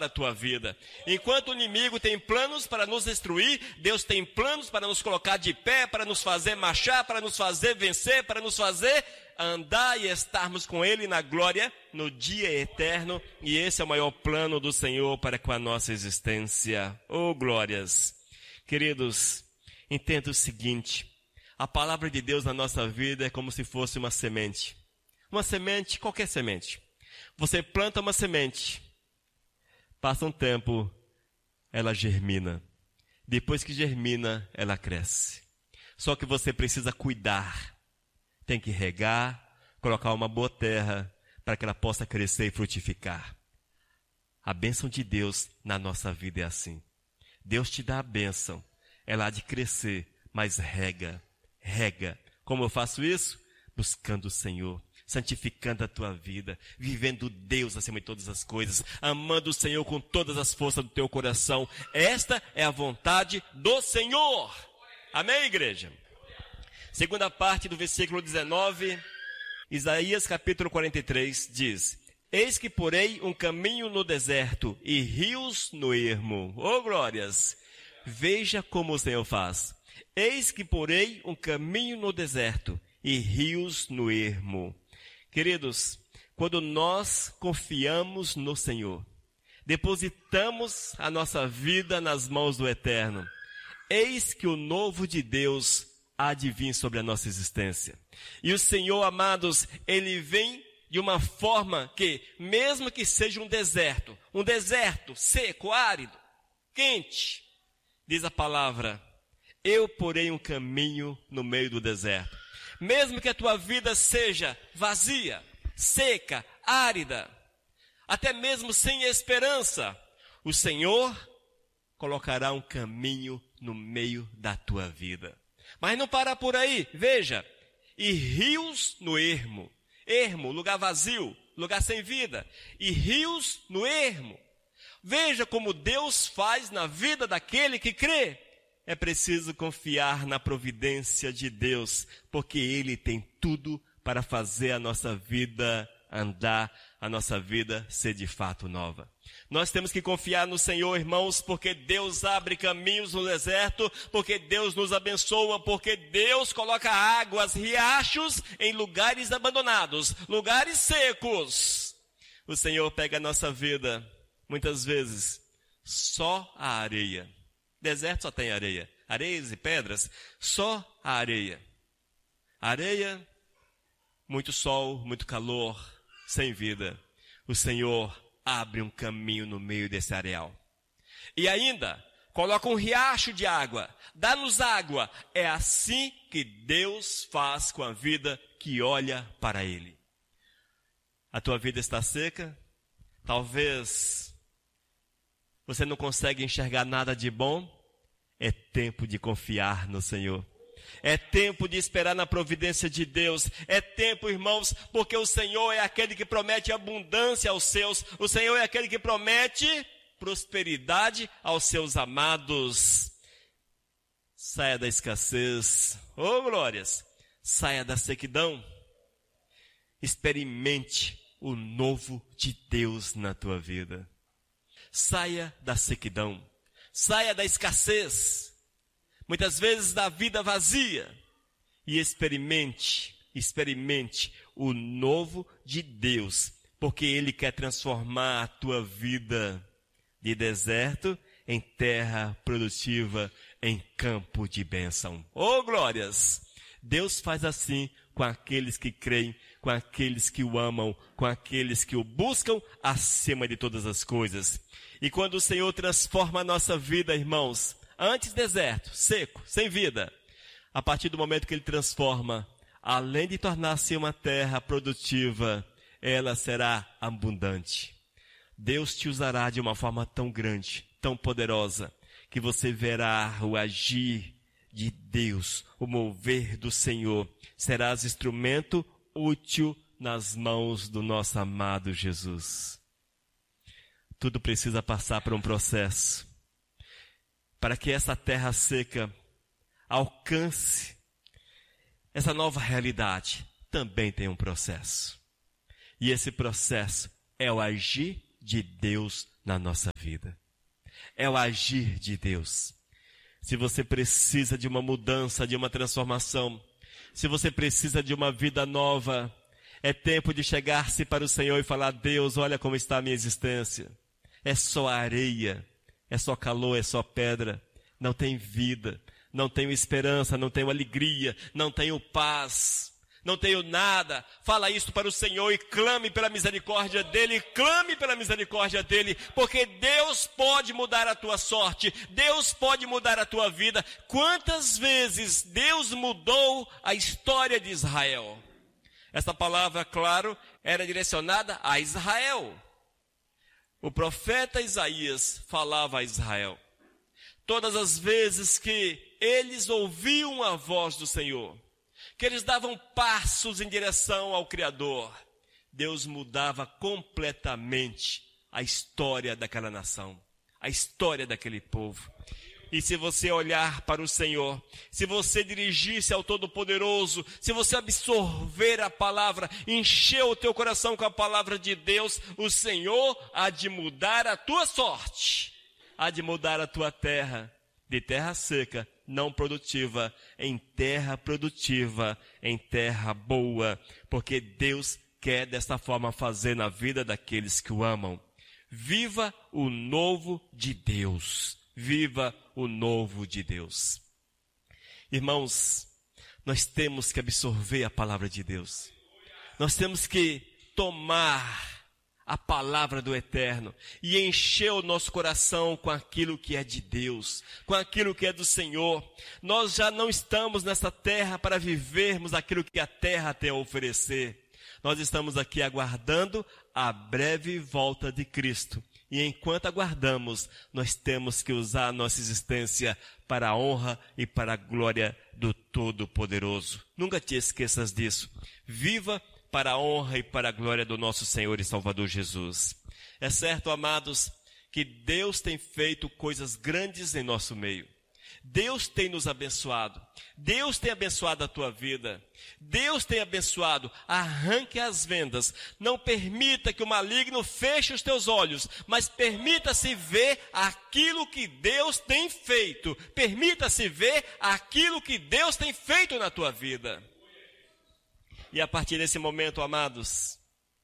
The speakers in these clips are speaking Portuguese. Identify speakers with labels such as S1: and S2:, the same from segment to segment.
S1: para a tua vida. Enquanto o inimigo tem planos para nos destruir, Deus tem planos para nos colocar de pé, para nos fazer marchar, para nos fazer vencer, para nos fazer andar e estarmos com Ele na glória no dia eterno. E esse é o maior plano do Senhor para com a nossa existência. Oh, glórias! Queridos, entenda o seguinte: a palavra de Deus na nossa vida é como se fosse uma semente. Uma semente, qualquer semente. Você planta uma semente, passa um tempo, ela germina. Depois que germina, ela cresce. Só que você precisa cuidar. Tem que regar, colocar uma boa terra para que ela possa crescer e frutificar. A bênção de Deus na nossa vida é assim. Deus te dá a bênção, ela há de crescer, mas rega. Como eu faço isso? Buscando o Senhor, santificando a tua vida, vivendo Deus acima de todas as coisas, amando o Senhor com todas as forças do teu coração. Esta é a vontade do Senhor. Amém, igreja? Segunda parte do versículo 19, Isaías capítulo 43 diz: Eis que porei um caminho no deserto e rios no ermo. Oh, glórias! Veja como o Senhor faz. Eis que porei um caminho no deserto e rios no ermo. Queridos, quando nós confiamos no Senhor, depositamos a nossa vida nas mãos do Eterno, eis que o novo de Deus há de vir sobre a nossa existência. E o Senhor, amados, Ele vem de uma forma que, mesmo que seja um deserto seco, árido, quente, diz a palavra, eu porei um caminho no meio do deserto. Mesmo que a tua vida seja vazia, seca, árida, até mesmo sem esperança, o Senhor colocará um caminho no meio da tua vida. Mas não para por aí, veja, e rios no ermo. Ermo, lugar vazio, lugar sem vida. E rios no ermo. Veja como Deus faz na vida daquele que crê. É preciso confiar na providência de Deus, porque Ele tem tudo para fazer a nossa vida andar, a nossa vida ser de fato nova. Nós temos que confiar no Senhor, irmãos, porque Deus abre caminhos no deserto, porque Deus nos abençoa, porque Deus coloca águas, riachos em lugares abandonados, lugares secos. O Senhor pega a nossa vida, muitas vezes, só a areia. Deserto só tem areia. Areias e pedras, só a areia. Areia, muito sol, muito calor, sem vida. O Senhor abre um caminho no meio desse areal. E ainda, coloca um riacho de água, dá-nos água. É assim que Deus faz com a vida que olha para Ele. A tua vida está seca? Talvez você não consegue enxergar nada de bom? É tempo de confiar no Senhor. É tempo de esperar na providência de Deus. É tempo, irmãos, porque o Senhor é aquele que promete abundância aos seus. O Senhor é aquele que promete prosperidade aos seus amados. Saia da escassez. Oh, glórias! Saia da sequidão. Experimente o novo de Deus na tua vida. Saia da sequidão. Saia da escassez. Muitas vezes da vida vazia. E experimente o novo de Deus. Porque Ele quer transformar a tua vida de deserto em terra produtiva, em campo de bênção. Oh, glórias! Deus faz assim com aqueles que creem, com aqueles que o amam, com aqueles que o buscam acima de todas as coisas. E quando o Senhor transforma a nossa vida, irmãos, antes deserto, seco, sem vida, a partir do momento que Ele transforma, além de tornar-se uma terra produtiva, ela será abundante. Deus te usará de uma forma tão grande, tão poderosa, que você verá o agir de Deus, o mover do Senhor. Serás instrumento útil nas mãos do nosso amado Jesus. Tudo precisa passar por um processo. Para que essa terra seca alcance essa nova realidade, também tem um processo. E esse processo é o agir de Deus na nossa vida. É o agir de Deus. Se você precisa de uma mudança, de uma transformação, se você precisa de uma vida nova, é tempo de chegar-se para o Senhor e falar: Deus, olha como está a minha existência. É só areia, é só calor, é só pedra. Não tem vida, não tenho esperança, não tenho alegria, não tenho paz, não tenho nada. Fala isso para o Senhor e clame pela misericórdia dEle, clame pela misericórdia dEle, porque Deus pode mudar a tua sorte, Deus pode mudar a tua vida. Quantas vezes Deus mudou a história de Israel? Essa palavra, claro, era direcionada a Israel. O profeta Isaías falava a Israel. Todas as vezes que eles ouviam a voz do Senhor, que eles davam passos em direção ao Criador, Deus mudava completamente a história daquela nação, a história daquele povo. E se você olhar para o Senhor, se você dirigir-se ao Todo-Poderoso, se você absorver a palavra, encher o teu coração com a palavra de Deus, o Senhor há de mudar a tua sorte, há de mudar a tua terra, de terra seca, não produtiva, em terra produtiva, em terra boa, porque Deus quer desta forma fazer na vida daqueles que o amam. Viva o novo de Deus. Viva o novo de Deus. Irmãos, nós temos que absorver a palavra de Deus. Nós temos que tomar a palavra do Eterno e encher o nosso coração com aquilo que é de Deus, com aquilo que é do Senhor. Nós já não estamos nessa terra para vivermos aquilo que a terra tem a oferecer. Nós estamos aqui aguardando a breve volta de Cristo. E enquanto aguardamos, nós temos que usar a nossa existência para a honra e para a glória do Todo-Poderoso. Nunca te esqueças disso. Viva para a honra e para a glória do nosso Senhor e Salvador Jesus. É certo, amados, que Deus tem feito coisas grandes em nosso meio. Deus tem nos abençoado. Deus tem abençoado a tua vida. Deus tem abençoado. Arranque as vendas. Não permita que o maligno feche os teus olhos, mas permita-se ver aquilo que Deus tem feito. Permita-se ver aquilo que Deus tem feito na tua vida. E a partir desse momento, amados,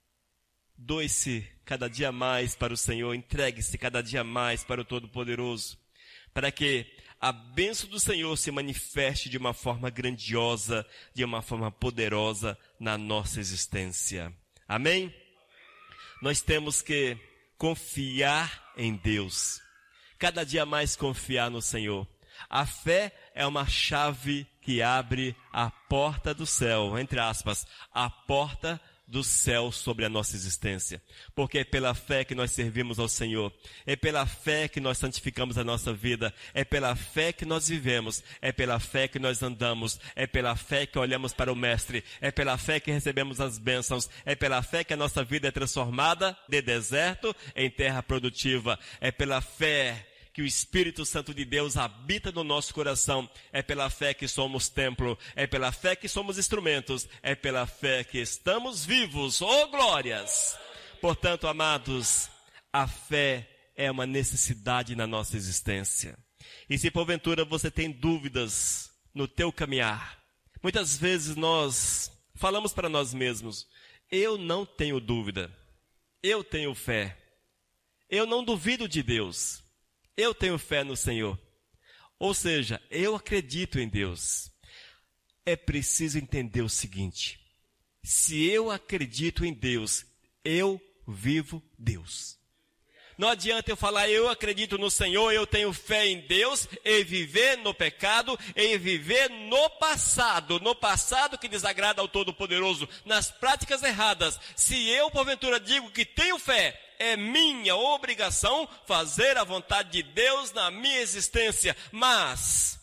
S1: doe-se cada dia mais para o Senhor, entregue-se cada dia mais para o Todo-Poderoso, para que a bênção do Senhor se manifeste de uma forma grandiosa, de uma forma poderosa na nossa existência. Amém? Nós temos que confiar em Deus, cada dia mais confiar no Senhor. A fé é uma chave que abre a porta do céu, entre aspas, a porta do céu sobre a nossa existência. Porque é pela fé que nós servimos ao Senhor, é pela fé que nós santificamos a nossa vida, é pela fé que nós vivemos, é pela fé que nós andamos, é pela fé que olhamos para o Mestre, é pela fé que recebemos as bênçãos, é pela fé que a nossa vida é transformada de deserto em terra produtiva, é pela fé que o Espírito Santo de Deus habita no nosso coração, é pela fé que somos templo, é pela fé que somos instrumentos, é pela fé que estamos vivos, oh glórias! Portanto, amados, a fé é uma necessidade na nossa existência. E se porventura você tem dúvidas no teu caminhar, muitas vezes nós falamos para nós mesmos: eu não tenho dúvida, eu tenho fé, eu não duvido de Deus. Eu tenho fé no Senhor. Ou seja, eu acredito em Deus. É preciso entender o seguinte: se eu acredito em Deus, eu vivo Deus. Não adianta eu falar, eu acredito no Senhor, eu tenho fé em Deus, e viver no pecado, e viver no passado que desagrada ao Todo-Poderoso, nas práticas erradas. Se eu, porventura, digo que tenho fé, é minha obrigação fazer a vontade de Deus na minha existência. Mas,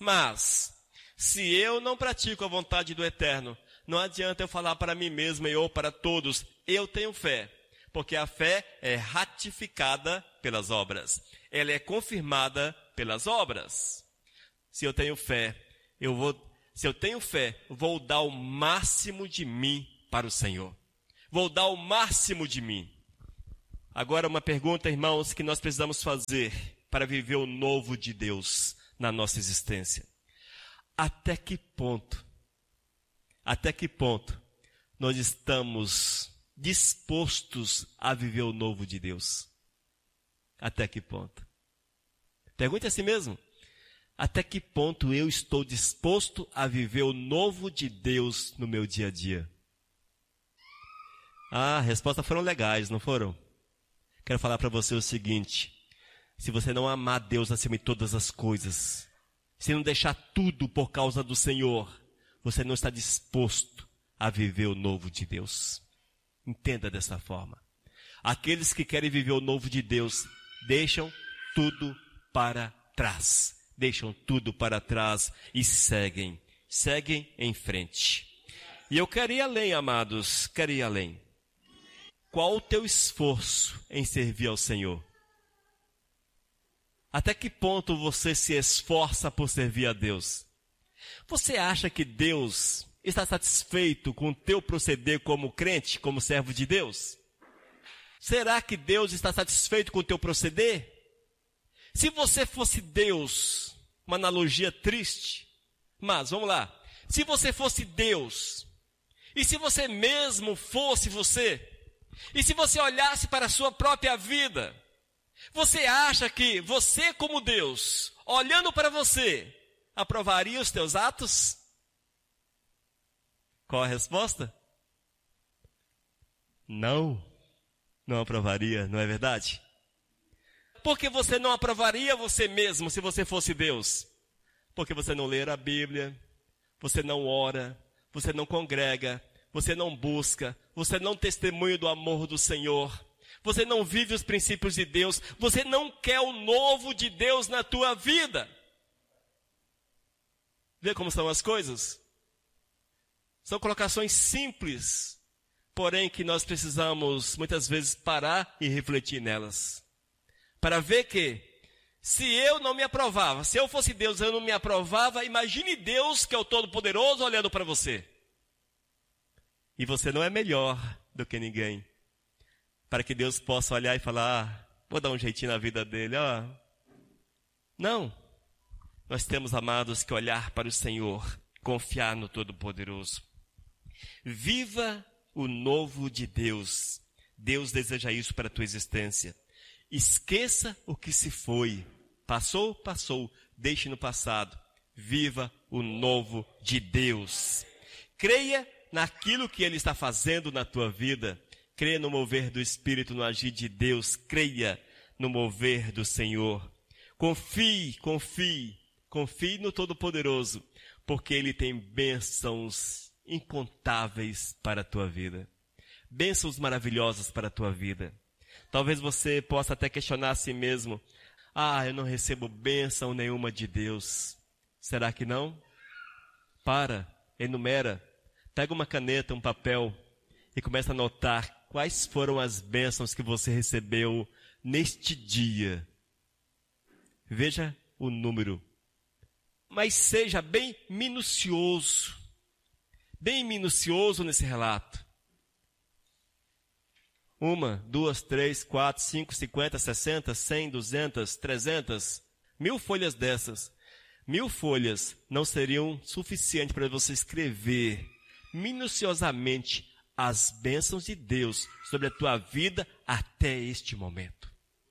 S1: se eu não pratico a vontade do Eterno, não adianta eu falar para mim mesmo ou para todos, eu tenho fé. Porque a fé é ratificada pelas obras. Ela é confirmada pelas obras. Se eu tenho fé, vou dar o máximo de mim para o Senhor. Vou dar o máximo de mim. Agora uma pergunta, irmãos, que nós precisamos fazer para viver o novo de Deus na nossa existência. Até que ponto nós estamos dispostos a viver o novo de Deus? Até que ponto? Pergunte a si mesmo. Até que ponto eu estou disposto a viver o novo de Deus no meu dia a dia? Ah, as respostas foram legais, não foram? Quero falar para você o seguinte: se você não amar Deus acima de todas as coisas, se não deixar tudo por causa do Senhor, você não está disposto a viver o novo de Deus. Entenda dessa forma. Aqueles que querem viver o novo de Deus, deixam tudo para trás. Deixam tudo para trás e seguem em frente. E eu quero ir além, amados, quero ir além. Qual o teu esforço em servir ao Senhor? Até que ponto você se esforça por servir a Deus? Você acha que Deus está satisfeito com o teu proceder como crente, como servo de Deus? Será que Deus está satisfeito com o teu proceder? Se você fosse Deus, uma analogia triste, mas vamos lá. Se você fosse Deus, e se você mesmo fosse você, e se você olhasse para a sua própria vida, você acha que você como Deus, olhando para você, aprovaria os teus atos? Qual a resposta? Não aprovaria, não é verdade? Por que você não aprovaria você mesmo se você fosse Deus? Porque você não lê a Bíblia, você não ora, você não congrega, você não busca, você não testemunha do amor do Senhor, você não vive os princípios de Deus, você não quer o novo de Deus na tua vida. Vê como são as coisas? São colocações simples, porém que nós precisamos muitas vezes parar e refletir nelas. Para ver que, se eu não me aprovava, se eu fosse Deus eu não me aprovava, imagine Deus que é o Todo-Poderoso olhando para você. E você não é melhor do que ninguém. Para que Deus possa olhar e falar, vou dar um jeitinho na vida dele. Não. Nós temos, amados, que olhar para o Senhor, confiar no Todo-Poderoso. Viva o novo de Deus. Deus deseja isso para a tua existência. Esqueça o que se foi. Passou, passou. Deixe no passado. Viva o novo de Deus. Creia naquilo que Ele está fazendo na tua vida. Creia no mover do Espírito, no agir de Deus. Creia no mover do Senhor. Confie no Todo-Poderoso, porque Ele tem bênçãos incontáveis para a tua vida. Bênçãos maravilhosas para a tua vida. Talvez você possa até questionar a si mesmo, eu não recebo bênção nenhuma de Deus. Será que não? Enumera, pega uma caneta, um papel e começa a anotar quais foram as bênçãos que você recebeu neste dia. Veja o número. Mas seja bem minucioso nesse relato. 1, 2, 3, 4, 5, 50, 60, 100, 200, 300, 1000 folhas dessas. 1000 folhas não seriam suficientes para você escrever minuciosamente as bênçãos de Deus sobre a tua vida até este momento.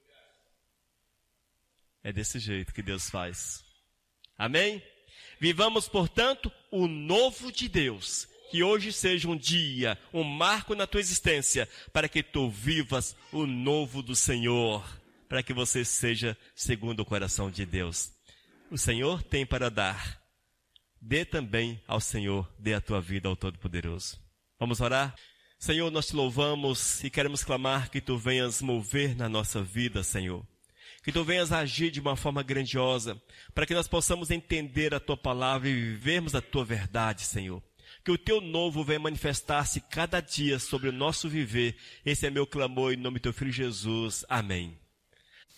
S1: É desse jeito que Deus faz. Amém? Vivamos, portanto, o novo de Deus. Que hoje seja um dia, um marco na tua existência, para que tu vivas o novo do Senhor, para que você seja segundo o coração de Deus. O Senhor tem para dar. Dê também ao Senhor, dê a tua vida ao Todo-Poderoso. Vamos orar? Senhor, nós te louvamos e queremos clamar que tu venhas mover na nossa vida, Senhor. Que tu venhas agir de uma forma grandiosa, para que nós possamos entender a tua palavra e vivermos a tua verdade, Senhor. Que o teu novo venha manifestar-se cada dia sobre o nosso viver. Esse é meu clamor em nome do teu Filho Jesus. Amém.